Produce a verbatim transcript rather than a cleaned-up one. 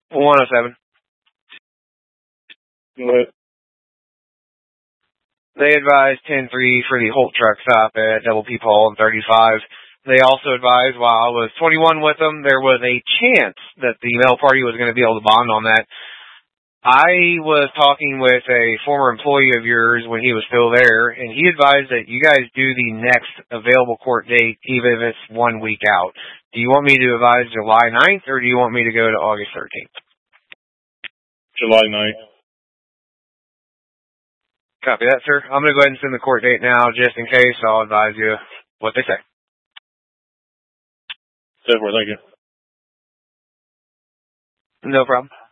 one oh seven. Go ahead. They advised ten three for the Holt truck stop at Double Peep Hall and thirty-five. They also advised while I was twenty-one with them, there was a chance that the mail party was going to be able to bond on that. I was talking with a former employee of yours when he was still there, and he advised that you guys do the next available court date, even if it's one week out. Do you want me to advise July ninth, or do you want me to go to August thirteenth? July ninth. Copy that, sir. I'm going to go ahead and send the court date now, just in case. I'll advise you what they say. Thank you. No problem.